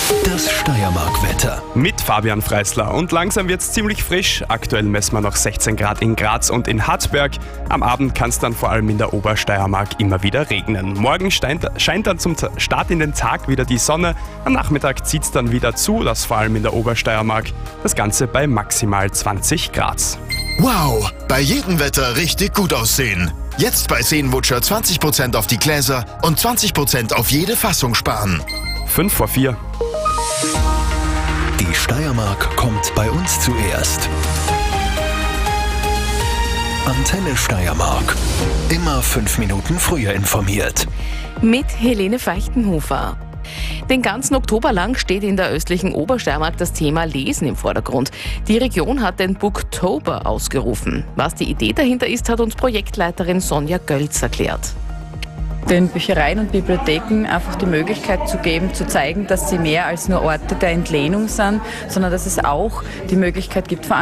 Das Steiermark-Wetter. Mit Fabian Freisler. Und langsam wird es ziemlich frisch. Aktuell messen wir noch 16 Grad in Graz und in Hartberg. Am Abend kann es dann vor allem in der Obersteiermark immer wieder regnen. Morgen scheint dann zum Start in den Tag wieder die Sonne. Am Nachmittag zieht es dann wieder zu, das vor allem in der Obersteiermark. Das Ganze bei maximal 20 Grad. Wow, bei jedem Wetter richtig gut aussehen. Jetzt bei Seenwutscher 20% auf die Gläser und 20% auf jede Fassung sparen. 5 vor 4. Die Steiermark kommt bei uns zuerst. Antenne Steiermark. Immer 5 Minuten früher informiert. Mit Helene Feichtenhofer. Den ganzen Oktober lang steht in der östlichen Obersteiermark das Thema Lesen im Vordergrund. Die Region hat den Booktober ausgerufen. Was die Idee dahinter ist, hat uns Projektleiterin Sonja Gölz erklärt. Den Büchereien und Bibliotheken einfach die Möglichkeit zu geben, zu zeigen, dass sie mehr als nur Orte der Entlehnung sind, sondern dass es auch die Möglichkeit gibt,